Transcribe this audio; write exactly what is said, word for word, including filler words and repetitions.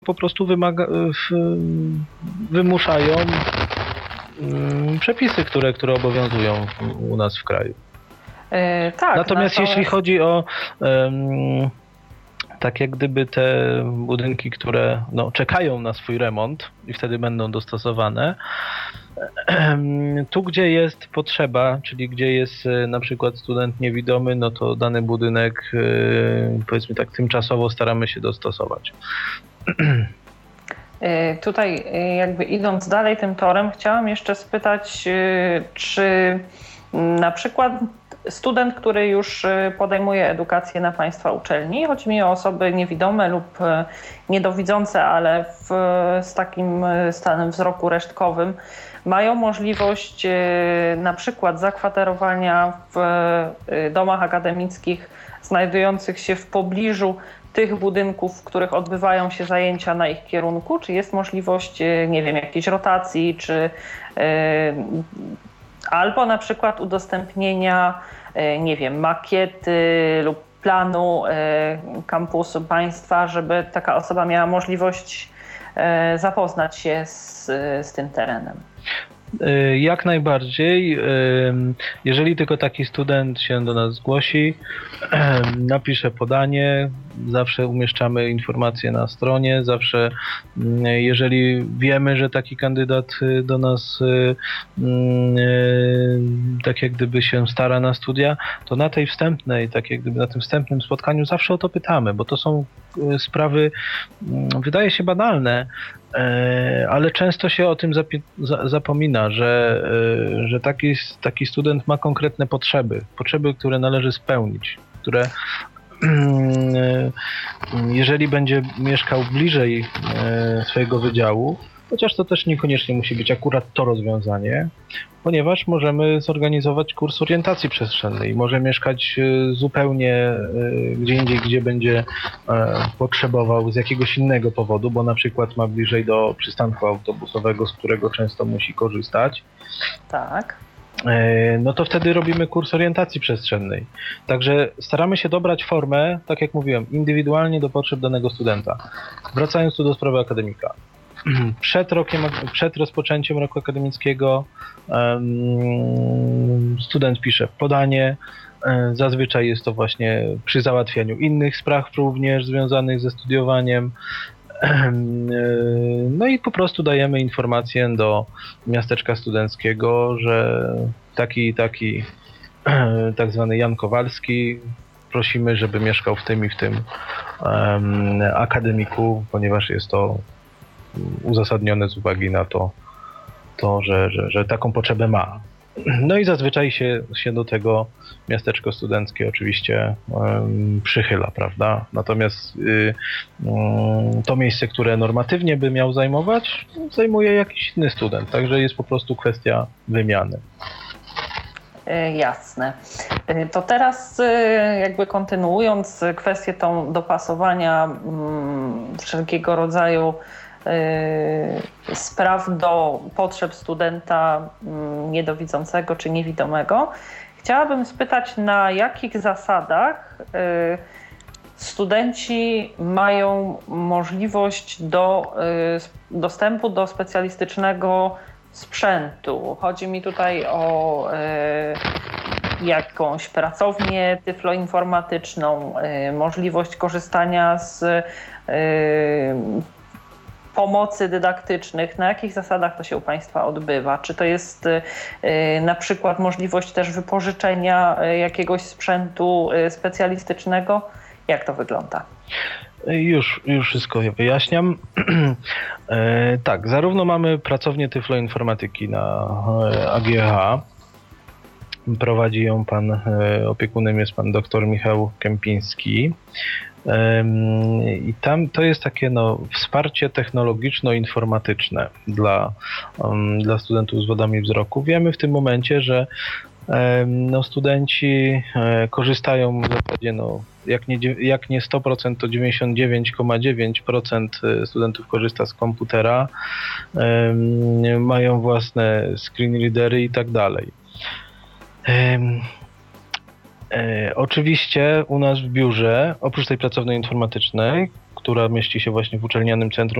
po prostu wymaga, wymuszają przepisy, które, które obowiązują u nas w kraju. Yy, tak, natomiast, natomiast jeśli chodzi o um, tak jak gdyby te budynki, które no, czekają na swój remont i wtedy będą dostosowane, tu gdzie jest potrzeba, czyli gdzie jest na przykład student niewidomy, no to dany budynek powiedzmy tak tymczasowo staramy się dostosować. Tutaj jakby idąc dalej tym torem, chciałam jeszcze spytać, czy na przykład student, który już podejmuje edukację na Państwa uczelni, chodzi mi o osoby niewidome lub niedowidzące, ale w, z takim stanem wzroku resztkowym, mają możliwość na przykład zakwaterowania w domach akademickich znajdujących się w pobliżu tych budynków, w których odbywają się zajęcia na ich kierunku? Czy jest możliwość, nie wiem, jakiejś rotacji, czy yy, albo na przykład udostępnienia, yy, nie wiem, makiety lub planu yy, kampusu państwa, żeby taka osoba miała możliwość yy, zapoznać się z, z tym terenem? Jak najbardziej. Jeżeli tylko taki student się do nas zgłosi, napisze podanie, zawsze umieszczamy informacje na stronie, zawsze jeżeli wiemy, że taki kandydat do nas tak jak gdyby się stara na studia, to na tej wstępnej, tak jak gdyby na tym wstępnym spotkaniu zawsze o to pytamy, bo to są sprawy, wydaje się banalne, ale często się o tym zapomina, że, że taki, taki student ma konkretne potrzeby, potrzeby, które należy spełnić, które jeżeli będzie mieszkał bliżej swojego wydziału, chociaż to też niekoniecznie musi być akurat to rozwiązanie, ponieważ możemy zorganizować kurs orientacji przestrzennej. Może mieszkać zupełnie gdzie indziej, gdzie będzie potrzebował z jakiegoś innego powodu, bo na przykład ma bliżej do przystanku autobusowego, z którego często musi korzystać. Tak. No to wtedy robimy kurs orientacji przestrzennej. Także staramy się dobrać formę, tak jak mówiłem, indywidualnie do potrzeb danego studenta. Wracając tu do sprawy akademika. Przed rokiem, przed rozpoczęciem roku akademickiego um, student pisze podanie. Zazwyczaj jest to właśnie przy załatwianiu innych spraw również związanych ze studiowaniem. No i po prostu dajemy informację do miasteczka studenckiego, że taki taki tak zwany Jan Kowalski, prosimy, żeby mieszkał w tym i w tym um, akademiku, ponieważ jest to uzasadnione z uwagi na to, to że, że, że taką potrzebę ma. No i zazwyczaj się, się do tego miasteczko studenckie oczywiście um, przychyla, prawda? Natomiast y, y, to miejsce, które normatywnie by miał zajmować, zajmuje jakiś inny student, także jest po prostu kwestia wymiany. Jasne. To teraz jakby kontynuując kwestię tą dopasowania wszelkiego rodzaju spraw do potrzeb studenta niedowidzącego czy niewidomego, chciałabym spytać, na jakich zasadach studenci mają możliwość do dostępu do specjalistycznego sprzętu. Chodzi mi tutaj o y, jakąś pracownię tyfloinformatyczną, y, możliwość korzystania z y, pomocy dydaktycznych. Na jakich zasadach to się u Państwa odbywa? Czy to jest y, na przykład możliwość też wypożyczenia y, jakiegoś sprzętu y, specjalistycznego? Jak to wygląda? Już, już wszystko wyjaśniam. E, tak, zarówno mamy pracownię tyfloinformatyki na A G H. Prowadzi ją pan, e, opiekunem jest pan doktor Michał Kępiński. E, I tam to jest takie no, wsparcie technologiczno-informatyczne dla, um, dla studentów z wadami wzroku. Wiemy w tym momencie, że no, studenci korzystają w zasadzie, no, jak nie, jak nie sto procent, to dziewięćdziesiąt dziewięć przecinek dziewięć procent studentów korzysta z komputera, mają własne screen readery i tak dalej. Oczywiście u nas w biurze, oprócz tej pracowni informatycznej, która mieści się właśnie w Uczelnianym Centrum